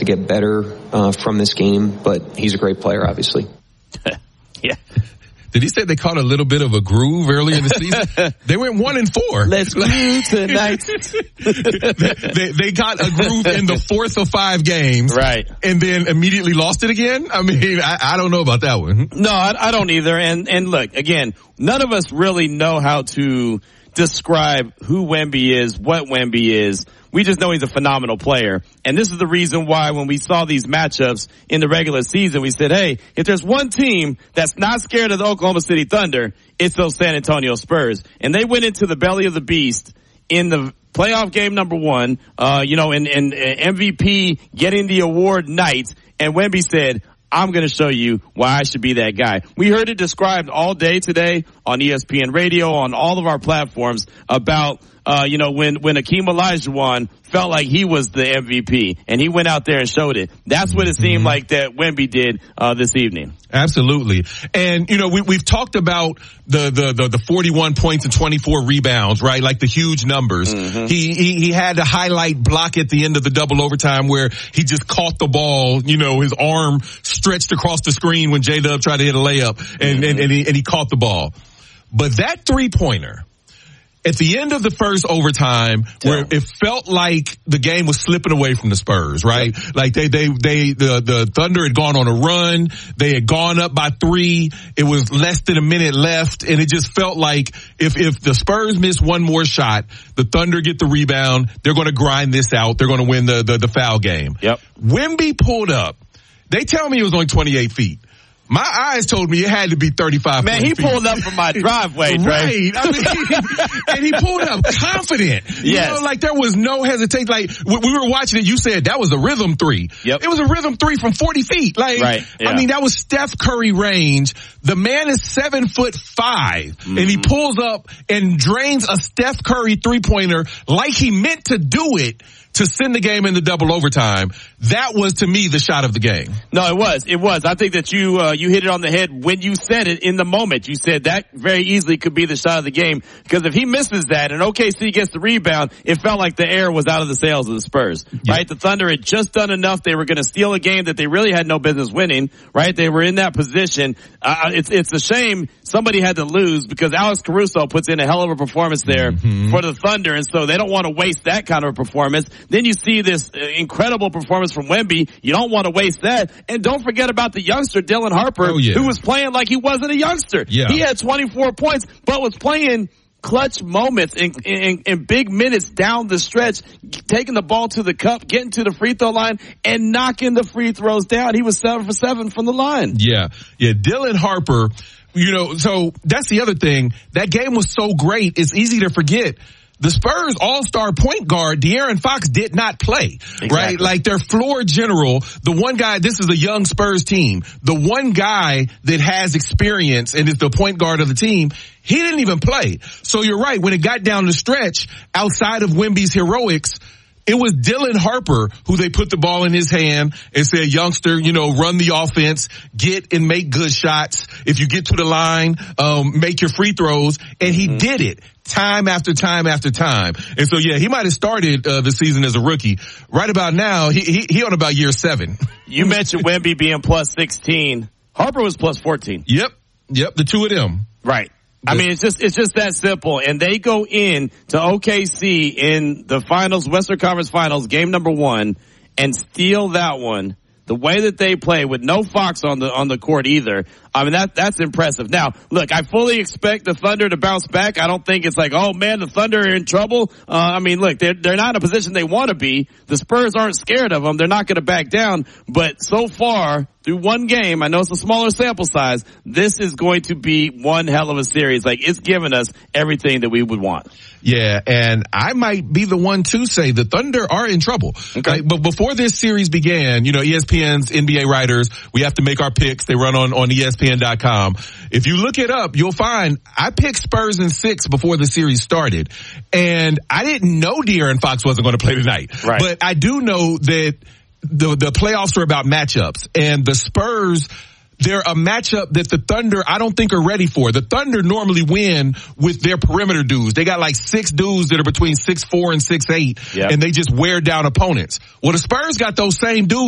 get better from this game, but he's a great player, obviously. Yeah. Did he say they caught a little bit of a groove earlier in the season? They went 1-4. Let's groove tonight. they got a groove in the fourth of 5 games. Right. And then immediately lost it again? I mean, I don't know about that one. No, I don't either. And look, again, none of us really know how to describe who Wemby is, what Wemby is. We just know he's a phenomenal player. And this is the reason why when we saw these matchups in the regular season, we said, hey, if there's one team that's not scared of the Oklahoma City Thunder, it's those San Antonio Spurs. And they went into the belly of the beast in the playoff game number 1, in MVP getting the award night. And Wemby said, I'm going to show you why I should be that guy. We heard it described all day today on ESPN Radio, on all of our platforms about, when Akeem Olajuwon felt like he was the MVP and he went out there and showed it. That's what it seemed like that Wemby did, this evening. Absolutely. And, we've talked about the 41 points and 24 rebounds, right? Like the huge numbers. Mm-hmm. He had a highlight block at the end of the double overtime where he just caught the ball, his arm stretched across the screen when J-Dub tried to hit a layup and he caught the ball. But that 3-pointer, at the end of the first overtime, where it felt like the game was slipping away from the Spurs, right? Yep. Like the Thunder had gone on a run. They had gone up by 3. It was less than a minute left, and it just felt like if the Spurs miss one more shot, the Thunder get the rebound. They're going to grind this out. They're going to win the foul game. Yep. Wemby pulled up. They tell me it was only 28 feet. My eyes told me it had to be 35 Man, he feet. Pulled up from my driveway, Dre. Right. I mean, and he pulled up confident. Yes. Like there was no hesitation. Like we were watching it, you said that was a rhythm 3. Yep. It was a rhythm 3 from 40 feet. Like, right. Yeah. I mean, that was Steph Curry range. The man is 7'5", and he pulls up and drains a Steph Curry 3-pointer like he meant to do it to send the game into double overtime. That was, to me, the shot of the game. No, it was. I think that you hit it on the head when you said it in the moment. You said that very easily could be the shot of the game, because if he misses that and OKC gets the rebound, it felt like the air was out of the sails of the Spurs, right? The Thunder had just done enough. They were going to steal a game that they really had no business winning, right? They were in that position. It's a shame somebody had to lose, because Alex Caruso puts in a hell of a performance there for the Thunder, and so they don't want to waste that kind of a performance. Then you see this incredible performance from Wemby. You don't want to waste that. And don't forget about the youngster, Dylan Harper, who was playing like he wasn't a youngster. Yeah. He had 24 points, but was playing clutch moments in big minutes down the stretch, taking the ball to the cup, getting to the free throw line, and knocking the free throws down. He was 7 for 7 from the line. Yeah. Dylan Harper, so that's the other thing. That game was so great, it's easy to forget. The Spurs all-star point guard, De'Aaron Fox, did not play, right? Like their floor general, the one guy, this is a young Spurs team, the one guy that has experience and is the point guard of the team, he didn't even play. So you're right, when it got down the stretch, outside of Wemby's heroics, it was Dylan Harper who they put the ball in his hand and said, youngster, run the offense, get and make good shots. If you get to the line, make your free throws. And he did it time after time after time. And so, he might have started the season as a rookie. Right about now, he on about year 7. You mentioned Wemby being plus 16. Harper was plus 14. Yep, the two of them. Right. I mean, it's just that simple. And they go in to OKC in the finals, Western Conference Finals, game number 1, and steal that one. The way that they play with no Fox on the court either. I mean, that's impressive. Now, look, I fully expect the Thunder to bounce back. I don't think it's like, oh man, the Thunder are in trouble. I mean, look, they're not in a position they want to be. The Spurs aren't scared of them. They're not going to back down. But so far, through one game, I know it's a smaller sample size, this is going to be one hell of a series. Like, it's given us everything that we would want. Yeah, and I might be the one to say the Thunder are in trouble. Okay. Right? But before this series began, ESPN's NBA writers, we have to make our picks. They run on ESPN.com. If you look it up, you'll find I picked Spurs in 6 before the series started. And I didn't know De'Aaron Fox wasn't going to play tonight. Right. But I do know that the playoffs are about matchups. And the Spurs, they're a matchup that the Thunder, I don't think, are ready for. The Thunder normally win with their perimeter dudes. They got like 6 dudes that are between 6'4" and 6'8", and they just wear down opponents. Well, the Spurs got those same dudes